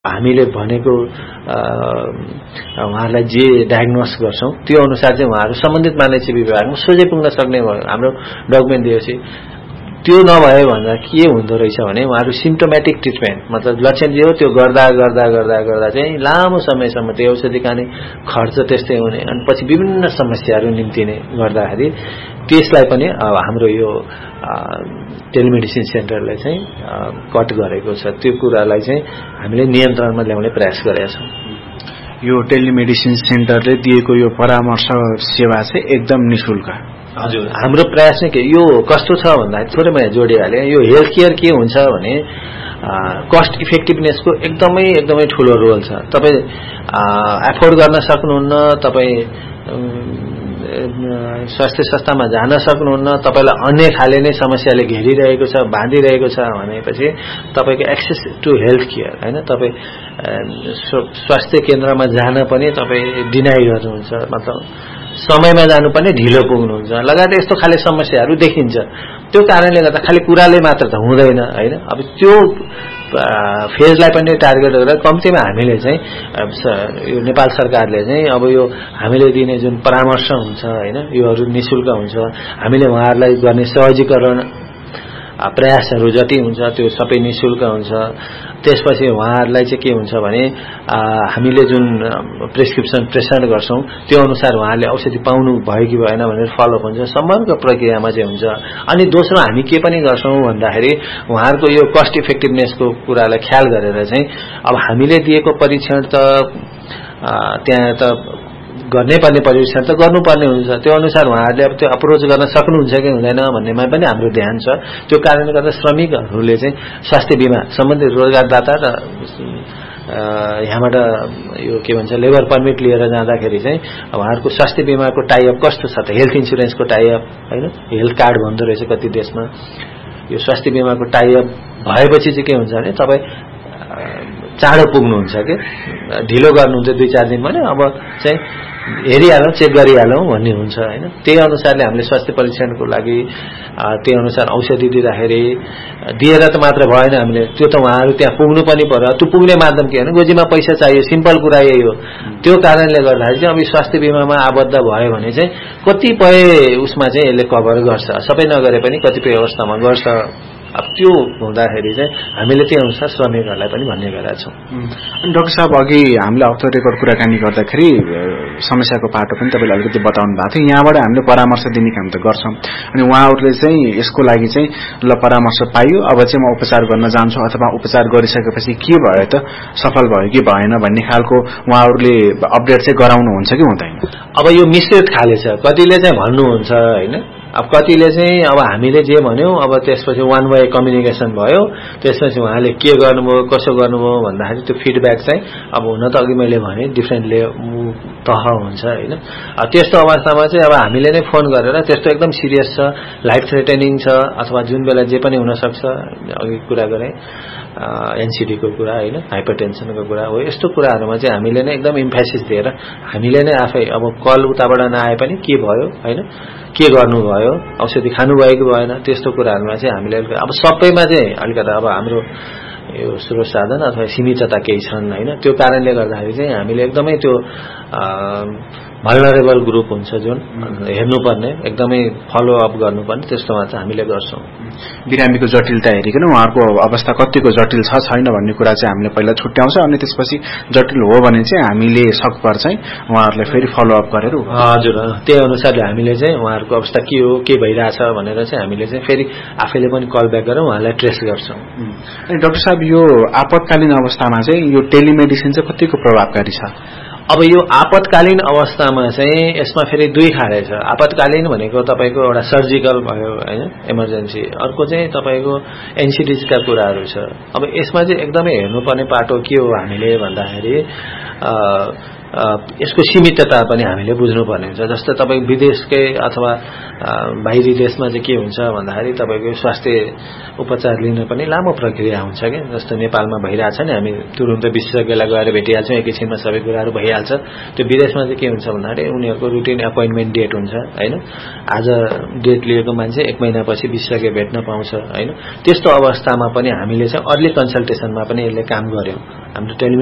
हामीले भनेको उहाँहरूलाई जे डायग्नोस गर्छौं त्यो अनुसार चाहिँ उहाँहरू सम्बन्धित मानसिक विभागमा सोझै पुग्न सक्ने भयो। हाम्रो डकुमेन्ट दिएपछि त्यो नभए भन्दा के हुँदो रहेछ भने उहाँहरू सिम्प्टोमेटिक ट्रिटमेन्ट मतलब लक्षण जे हो त्यो गर्दा गर्दा गर्दा गर्दा चाहिँ लामो समयसम्म त्यो औषधि खाने खर्च त्यस्तै हुने अनि पछि विभिन्न समस्याहरू निम्तिने गर्दाखेरि त्यसलाई पनि हाम्रो यो टेलिमेडिसिन सेन्टरले चाहिँ कट गरेको छ। त्यो कुरालाई चाहिँ हामीले नियन्त्रणमा ल्याउने प्रयास गरेका छौं। यो टेलिमेडिसिन सेन्टरले दिएको यो परामर्श सेवा चाहिँ एकदम निशुल्क। हजुर, हाम्रो प्रयास नै के यो कस्तो छ भन्दा थोरै मैले जोडिहाले। यो हेल्थ केयर के हुन्छ भने कस्ट इफेक्टिभनेसको एकदमै एकदमै ठूलो रोल छ। तपाई एफोर्ड गर्न सक्नुहुन्न, तपाई स्वास्थ्य संस्थामा जान सक्नुहुन्न, तपाईलाई अन्य खाले नै समस्याले घेरिरहेको छ, बाँधिरहेको छ भनेपछि तपाईको एक्सेस टु हेल्थ केयर हैन, तपाई स्वास्थ्य केन्द्रमा जान पनि तपाई डिनाइ गर्नुहुन्छ, मतलब समयमा जानुपर्ने ढिलो पुग्नुहुन्छ लगायत यस्तो खाले समस्याहरू देखिन्छ। त्यो कारणले गर्दा खाली कुराले मात्र त हुँदैन हैन। अब त्यो फेजलाई पनि टार्गेट गरेर कम्तीमा हामीले चाहिँ यो नेपाल सरकारले चाहिँ अब यो हामीले दिने जुन परामर्श हुन्छ हैन, योहरू निशुल्क हुन्छ। हामीले उहाँहरूलाई गर्ने सहजीकरण प्रयासहरू जति हुन्छ त्यो सबै निशुल्क हुन्छ। त्यसपछि उहाँहरूलाई चाहिँ के हुन्छ भने हामीले जुन प्रेस्क्रिप्सन प्रेषण गर्छौं त्यो अनुसार उहाँहरूले औषधि पाउनु भयो कि भएन भनेर फलोअप हुन्छ, समग्र प्रक्रियामा चाहिँ हुन्छ। अनि दोस्रो हामी के पनि गर्छौं भन्दाखेरि उहाँहरूको यो कस्ट इफेक्टिभनेसको कुरालाई ख्याल गरेर चाहिँ अब हामीले दिएको परीक्षण त त्यहाँ त गर्नै पर्ने परीक्षण त गर्नुपर्ने हुन्छ, त्यो अनुसार उहाँहरूले अब त्यो अप्रोच गर्न सक्नुहुन्छ कि हुँदैन भन्नेमा पनि हाम्रो ध्यान छ। त्यो कारणले गर्दा श्रमिकहरूले चाहिँ स्वास्थ्य बीमा सम्बन्धित रोजगारदाता र यहाँबाट यो के भन्छ लेबर पर्मिट लिएर जाँदाखेरि चाहिँ उहाँहरूको स्वास्थ्य बीमाको टाइअप कस्तो छ त, हेल्थ इन्स्योरेन्सको टाइअप हैन, हेल्थ कार्ड भन्दो रहेछ कति देशमा। यो स्वास्थ्य बीमाको टाइअप भएपछि चाहिँ के हुन्छ भने तपाई चाँडो पुग्नुहुन्छ के, ढिलो गर्नुहुन्छ 2-4 दिन भने अब चाहिँ हेरिहालौं चेक गरिहालौं भन्ने हुन्छ हैन। त्यही अनुसारले हामीले स्वास्थ्य परीक्षणको लागि त्यही अनुसार औषधि दिँदाखेरि दिएर त मात्र भएन, हामीले त्यो त उहाँहरू त्यहाँ पुग्नु पनि पर्यो। त्यो पुग्ने माध्यम के भने गोजीमा पैसा चाहियो, सिम्पल कुरा यही हो। त्यो कारणले गर्दाखेरि चाहिँ अब स्वास्थ्य बीमामा आबद्ध भयो भने चाहिँ कतिपय उसमा चाहिँ यसले कभर गर्छ, सबै नगरे पनि कतिपय अवस्थामा गर्छ। अब त्यो हुँदाखेरि चाहिँ हामीले त्यही अनुसार श्रमिकहरूलाई पनि भन्ने गरेका छौं। अनि डाक्टर साहब अघि हामीले अफ द रेकर्ड कुराकानी गर्दाखेरि समस्याको पाटो पनि तपाईले अलिकति बताउनु भएको थियो। यहाँबाट हामीले परामर्श दिने काम त गर्छौं, अनि उहाँहरूले चाहिँ यसको लागि चाहिँ ल परामर्श पाइयो, अब चाहिँ म उपचार गर्न जान्छु अथवा उपचार गरिसकेपछि के भयो त, सफल भयो कि भएन भन्ने खालको उहाँहरूले अपडेट चाहिँ गराउनुहुन्छ कि हुँदैन? अब यो मिश्रित खाले छ, कतिले चाहिँ भन्नुहुन्छ हैन, अब कतिले चाहिँ अब हामीले जे भन्यौं अब त्यसपछि वान वे कम्युनिकेसन भयो, त्यसपछि उहाँले के गर्नुभयो कसो गर्नुभयो भन्दाखेरि त्यो फिडब्याक चाहिँ अब हुन त अघि मैले भने डिफरेन्ट तह हुन्छ हैन। त्यस्तो अवस्थामा चाहिँ अब हामीले नै फोन गरेर त्यस्तो एकदम सिरियस छ, लाइफ थ्रेटनिङ छ अथवा जुन बेला जे पनि हुन सक्छ, अघि कुरा गरे एनसीडी को कुरा हैन, हाइपरटेन्सनको कुरा हो, यस्तो कुराहरुमा चाहिँ हामीले नै एकदम इम्फेसिस दिएर हामीले नै आफै अब कल उताबाट नआए पनि के भयो हैन, के गर्नुभयो, औषधि खानु भयो कि भएन, त्यस्तो कुराहरुमा चाहिँ हामीले अब सबैमा चाहिँ अलिकति अब हाम्रो यो स्रोत साधन अथवा सीमितता केही छन् हैन। त्यो कारणले गर्दाखेरि चाहिँ हामीले एकदमै त्यो भल्नरेबल ग्रुप हुन्छ जुन हेर्नुपर्ने, एकदमै फलो अप गर्नुपर्ने, त्यस्तोमा चाहिँ हामीले गर्छौं। बिरामीको जटिलता हेरिकन उहाँहरूको अवस्था कतिको जटिल छ छैन भन्ने कुरा चाहिँ हामीले पहिला छुट्याउँछ, अनि त्यसपछि जटिल हो भने चाहिँ हामीले सकभर चाहिँ उहाँहरूलाई फेरि फलो अप गरेर हजुर त्यही अनुसारले हामीले चाहिँ उहाँहरूको अवस्था के हो, के भइरहेछ भनेर चाहिँ हामीले चाहिँ फेरि आफैले पनि कल ब्याक गरेर उहाँलाई ट्रेस गर्छौं। अनि डाक्टर साहब यो आपतकालीन अवस्थामा चाहिँ यो टेलिमेडिसिन चाहिँ कतिको प्रभावकारी छ? अब यो आपतकालीन अवस्थामा चाहिँ यसमा फेरि दुई खाले छ। आपतकालीन भनेको तपाईको एउटा सर्जिकल भयो हैन, इमर्जेन्सी, अर्को चाहिँ तपाईको एनसीडीज का कुराहरु छ। अब यसमा चाहिँ एकदमै हेर्नुपर्ने पाटो के हो हामीले भन्दाखेरि यसको सीमितता पनि हामीले बुझ्नुपर्ने हुन्छ। जस्तो तपाईँ विदेशकै अथवा बाहिरी देशमा चाहिँ के हुन्छ भन्दाखेरि तपाईँको स्वास्थ्य उपचार लिन पनि लामो प्रक्रिया हुन्छ क्या। जस्तो नेपालमा भइरहेछ नि, हामी तुरुन्त विशेषज्ञलाई गएर भेटिहाल्छौँ, एकैछिनमा सबै कुराहरू भइहाल्छ। त्यो विदेशमा चाहिँ के हुन्छ भन्दाखेरि उनीहरूको रुटिन एपोइन्टमेन्ट डेट हुन्छ होइन। आज डेट लिएको मान्छे 1 महिनापछि विशेषज्ञ भेट्न पाउँछ होइन। त्यस्तो अवस्थामा पनि हामीले चाहिँ अर्ली कन्सल्टेसनमा पनि यसले काम गर्यो। हाम्रो